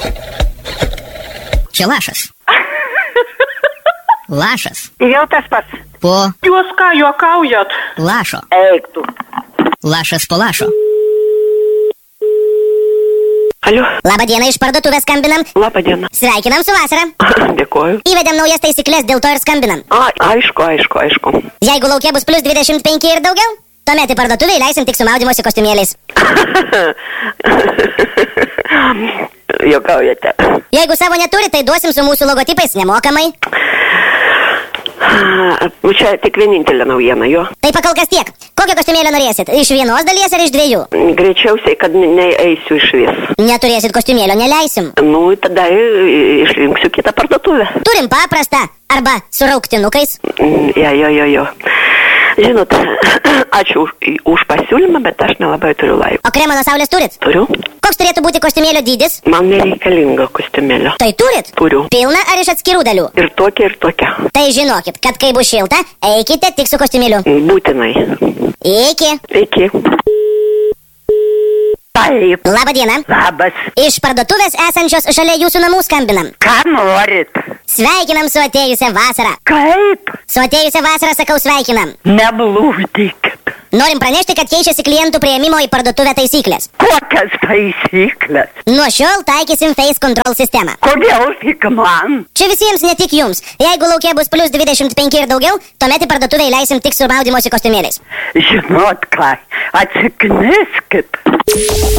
Čia Lašas. Lašas. Jau tas pats. Po Jūs ką, juokaujat? Lašo. Eik tu. Lašas po Lašo. Alio, Labą dieną, iš parduotuvės skambinam. labą dieną. Sveikinam su vasara. Dėkoju. Įvedėm naujas taisyklės, dėl to ir skambinam. Aišku. Jeigu laukia bus plus 25 ir daugiau, tuomet į parduotuvę įleisim tik su maudymosi kostiumėliais. Juokaujate. Jeigu savo neturi, tai duosim su mūsų logotipais nemokamai. Čia tik vienintelė naujiena, jo. Tai pakalkas tiek. Kokio kostiumėlio norėsit? Iš vienos dalies ar iš dviejų? Greičiausiai, kad neeisiu iš vis. Neturėsit kostiumėlio, neleisim. Nu, tada išrinksiu kitą parduotuvę. Turim paprastą arba su rauktinukais. Jo. Žinot, ačiū už pasiūlymą, bet aš nelabai turiu laiko. O kremą nuo saulės turit? Turiu? Koks turėtų būti kostiumėlio dydis? Man nereikalinga kostiumėlio. Tai turit? Turiu. Pilna ar iš atskirų dalių? Ir tokia. Tai žinokit, kad kai bus šilta, eikite tik su kostiumėliu. Būtinai. Iki. Taip. Labą dieną. Labas. Iš parduotuvės esančios šalia jūsų namų skambinam. Ką norit? Sveikinam su atėjusią vasarą. Kaip? Su atėjusią vasarą sakau sveikinam. Neblūdykit. Norim pranešti, kad keičiasi klientų prieimimo į parduotuvę taisyklės. Kokias taisyklės? Nuo šiol taikysim Face Control sistemą. Kodėl tik man? Čia visiems, ne tik jums. Jeigu laukia bus plus 25 ir daugiau, tuomet į parduotuvę įleisim tik su maudymosi kostiumėliais. Žinot ką, atsikniskit.